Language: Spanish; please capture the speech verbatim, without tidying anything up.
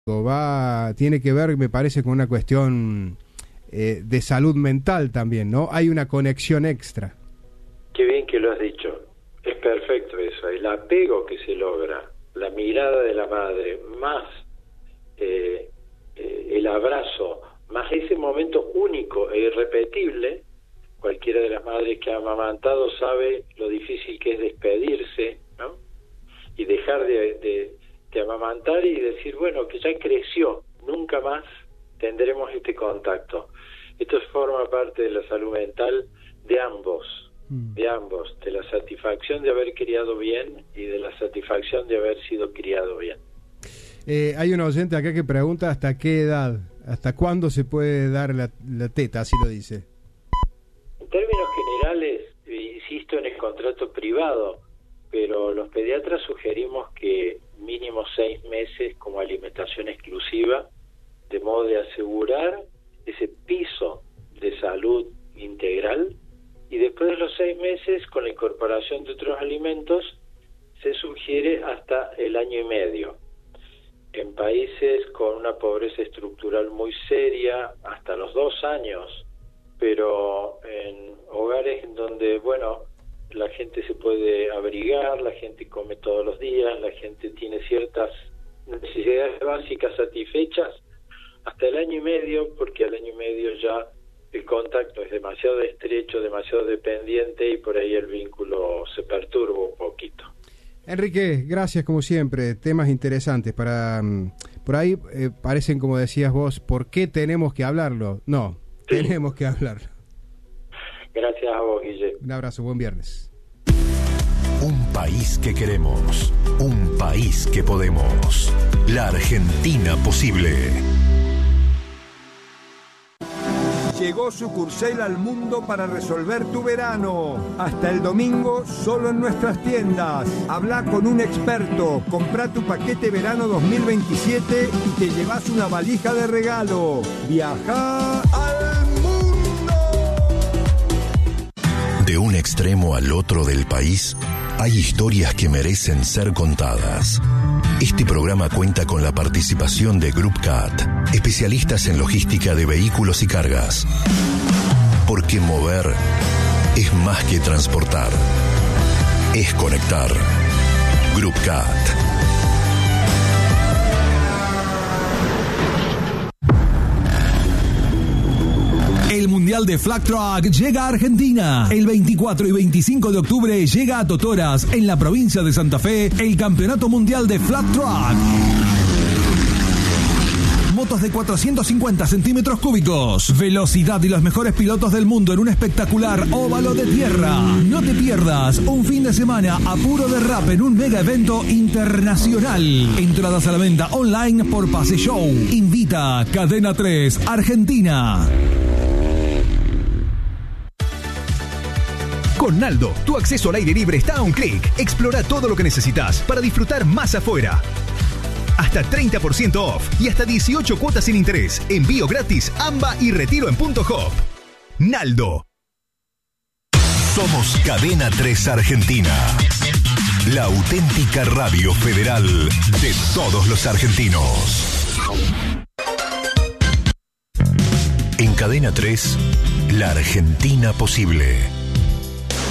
va, tiene que ver, me parece, con una cuestión eh, de salud mental también, ¿no? Hay una conexión extra. Qué bien que lo has dicho. Es perfecto eso. El apego que se logra, la mirada de la madre, más eh, eh, el abrazo, más ese momento único e irrepetible. Cualquiera de las madres que ha amamantado sabe lo difícil que es despedirse, ¿no? Y dejar de, de, de amamantar y decir, bueno, que ya creció, nunca más tendremos este contacto. Esto forma parte de la salud mental de ambos, mm. de ambos, de la satisfacción de haber criado bien y de la satisfacción de haber sido criado bien. Eh, hay un oyente acá que pregunta hasta qué edad, hasta cuándo se puede dar la, la teta, así lo dice. En términos generales, insisto en el contrato privado, pero los pediatras sugerimos que mínimo seis meses como alimentación exclusiva, de modo de asegurar ese piso de salud integral, y después de los seis meses, con la incorporación de otros alimentos, se sugiere hasta el año y medio. En países con una pobreza estructural muy seria, hasta los dos años, pero en hogares en donde, bueno, la gente se puede abrigar, la gente come todos los días, la gente tiene ciertas necesidades básicas satisfechas, hasta el año y medio, porque al año y medio ya el contacto es demasiado estrecho, demasiado dependiente y por ahí el vínculo se perturba un poquito. Enrique, gracias como siempre, temas interesantes para... Por ahí eh, parecen, como decías vos, ¿por qué tenemos que hablarlo? No, sí. Tenemos que hablarlo. Gracias a vos, Guille. Un abrazo, buen viernes. Un país que queremos, un país que podemos. La Argentina posible. Llegó Sucursel al mundo para resolver tu verano. Hasta el domingo, solo en nuestras tiendas. Habla con un experto, compra tu paquete verano dos mil veintisiete y te llevas una valija de regalo. Viaja al mundo. De un extremo al otro del país, hay historias que merecen ser contadas. Este programa cuenta con la participación de Group Cat, especialistas en logística de vehículos y cargas. Porque mover es más que transportar, es conectar. Group Cat. El Mundial de Flag Truck llega a Argentina. El veinticuatro y veinticinco de octubre llega a Totoras, en la provincia de Santa Fe, el Campeonato Mundial de Flag Truck. Motos de cuatrocientos cincuenta centímetros cúbicos, velocidad y los mejores pilotos del mundo en un espectacular óvalo de tierra. No te pierdas un fin de semana a puro derrape en un mega evento internacional. Entradas a la venta online por Pase Show. Invita Cadena tres Argentina. Con Naldo, tu acceso al aire libre está a un clic. Explora todo lo que necesitas para disfrutar más afuera. Hasta treinta por ciento off y hasta dieciocho cuotas sin interés. Envío gratis, AMBA y retiro en Punto Hop. Naldo. Somos Cadena tres Argentina. La auténtica radio federal de todos los argentinos. En Cadena tres, la Argentina posible.